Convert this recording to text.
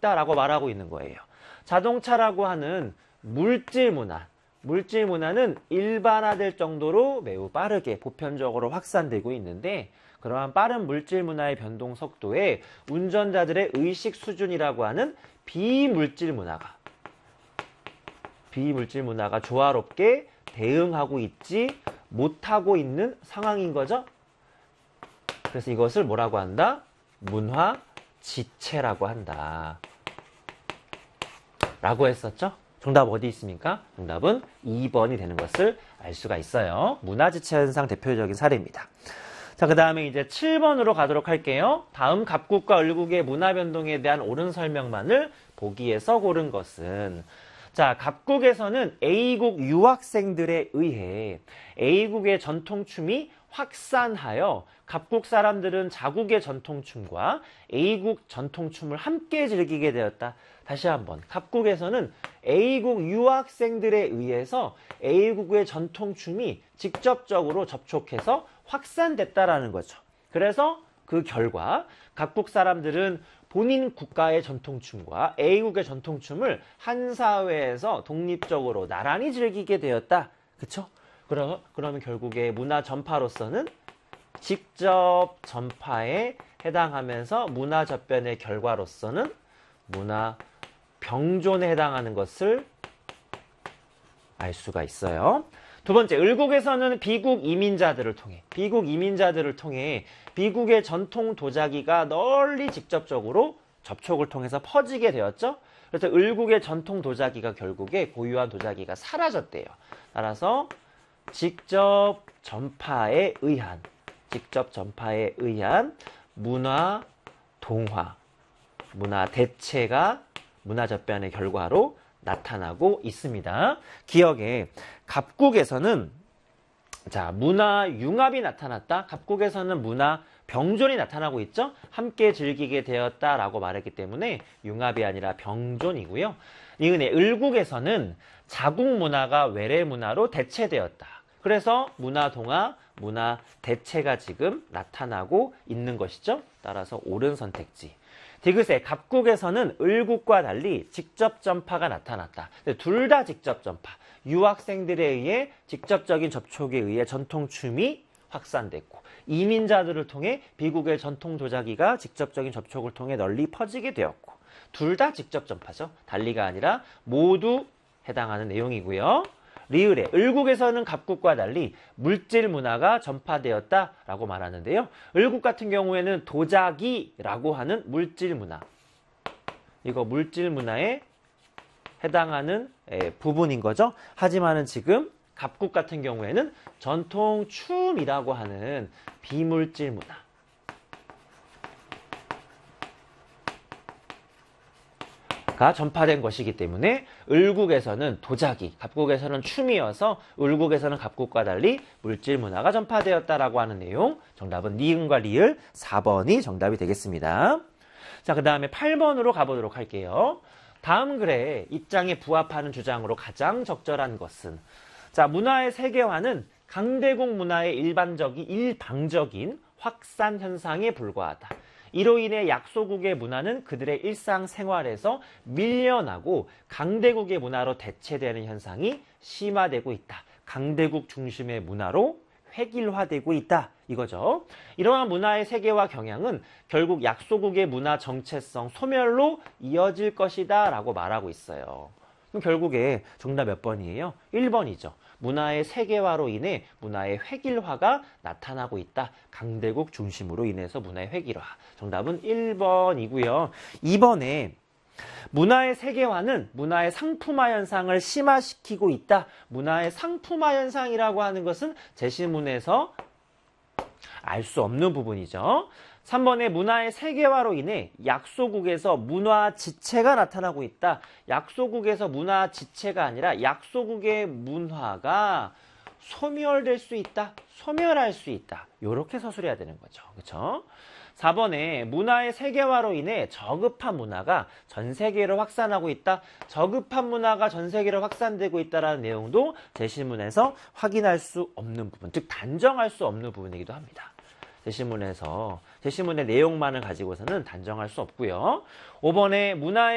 있다라고 말하고 있는 거예요. 자동차라고 하는 물질 문화는 일반화될 정도로 매우 빠르게 보편적으로 확산되고 있는데, 그러한 빠른 물질 문화의 변동 속도에 운전자들의 의식 수준이라고 하는 비물질 문화가 조화롭게 대응하고 있지 못하고 있는 상황인 거죠. 그래서 이것을 뭐라고 한다? 문화 지체라고 한다 라고 했었죠. 정답 어디 있습니까? 정답은 2번이 되는 것을 알 수가 있어요. 문화지체 현상 대표적인 사례입니다. 자, 그 다음에 이제 7번으로 가도록 할게요. 다음 갑국과 을국의 문화 변동에 대한 옳은 설명만을 보기에서 고른 것은, 자, 갑국에서는 A국 유학생들에 의해 A국의 전통춤이 확산하여 갑국 사람들은 자국의 전통춤과 A국 전통춤을 함께 즐기게 되었다. 다시 한번, 갑국에서는 A국 유학생들에 의해서 A국의 전통춤이 직접적으로 접촉해서 확산됐다라는 거죠. 그래서 그 결과 각국 사람들은 본인 국가의 전통춤과 A국의 전통춤을 한 사회에서 독립적으로 나란히 즐기게 되었다. 그쵸? 그러면 결국에 문화 전파로서는 직접 전파에 해당하면서 문화 접변의 결과로서는 문화 병존에 해당하는 것을 알 수가 있어요. 두 번째, 을국에서는 비국 이민자들을 통해 비국의 전통 도자기가 널리 직접적으로 접촉을 통해서 퍼지게 되었죠. 그래서 을국의 전통 도자기가 결국에 고유한 도자기가 사라졌대요. 따라서 직접 전파에 의한 문화 동화, 문화 대체가 문화 접변의 결과로 나타나고 있습니다. 기억에 갑국에서는 문화 융합이 나타났다. 갑국에서는 문화 병존이 나타나고 있죠. 함께 즐기게 되었다라고 말했기 때문에 융합이 아니라 병존이고요. 이은혜 을국에서는 자국 문화가 외래 문화로 대체되었다. 그래서 문화 동화, 문화 대체가 지금 나타나고 있는 것이죠. 따라서 옳은 선택지. 디귿에 갑국에서는 을국과 달리 직접 전파가 나타났다. 둘 다 직접 전파. 유학생들에 의해 직접적인 접촉에 의해 전통춤이 확산됐고, 이민자들을 통해 비국의 전통 도자기가 직접적인 접촉을 통해 널리 퍼지게 되었고, 둘 다 직접 전파죠. 달리가 아니라 모두 해당하는 내용이고요. 리을에 을국에서는 갑국과 달리 물질 문화가 전파되었다라고 말하는데요. 을국 같은 경우에는 도자기라고 하는 물질 문화, 이거 물질 문화에 해당하는 부분인 거죠. 하지만은 지금 갑국 같은 경우에는 전통 춤이라고 하는 비물질 문화, 가 전파된 것이기 때문에 을국에서는 도자기, 갑국에서는 춤이어서 을국에서는 갑국과 달리 물질 문화가 전파되었다라고 하는 내용. 정답은 니은과 리을 4번이 정답이 되겠습니다. 자, 그 다음에 8번으로 가보도록 할게요. 다음 글의 입장에 부합하는 주장으로 가장 적절한 것은, 자, 문화의 세계화는 강대국 문화의 일방적인 확산 현상에 불과하다. 이로 인해 약소국의 문화는 그들의 일상생활에서 밀려나고 강대국의 문화로 대체되는 현상이 심화되고 있다. 강대국 중심의 문화로 획일화되고 있다. 이거죠. 이러한 문화의 세계화 경향은 결국 약소국의 문화 정체성 소멸로 이어질 것이다 라고 말하고 있어요. 그럼 결국에 정답 몇 번이에요? 1번이죠. 문화의 세계화로 인해 문화의 획일화가 나타나고 있다. 강대국 중심으로 인해서 문화의 획일화. 정답은 1번이고요. 2번에 문화의 세계화는 문화의 상품화 현상을 심화시키고 있다. 문화의 상품화 현상이라고 하는 것은 제시문에서 알 수 없는 부분이죠. 3번에 문화의 세계화로 인해 약소국에서 문화 지체가 나타나고 있다. 약소국에서 문화 지체가 아니라 약소국의 문화가 소멸될 수 있다. 소멸할 수 있다. 이렇게 서술해야 되는 거죠. 그렇죠? 4번에 문화의 세계화로 인해 저급한 문화가 전 세계로 확산하고 있다. 저급한 문화가 전 세계로 확산되고 있다는 내용도 제시문에서 확인할 수 없는 부분, 즉 단정할 수 없는 부분이기도 합니다. 제시문의 내용만을 가지고서는 단정할 수 없고요. 5번에 문화의